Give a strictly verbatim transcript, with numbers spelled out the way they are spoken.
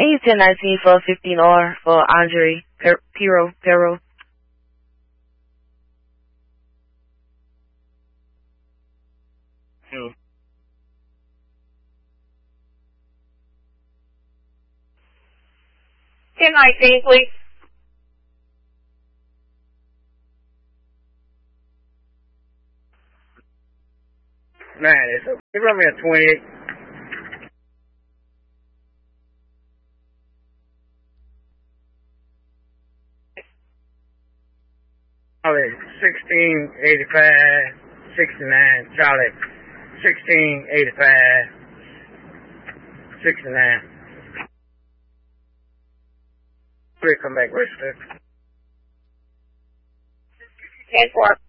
A ten nineteen for fifteen R for Andre per- Pero Pero. Two. ten nineteen, please. Nine. So give me a twenty-eight. Charlie, sixteen eighty-five, sixty-nine. Charlie, sixteen eighty-five, sixty-nine. Three, come back, where's the ten four.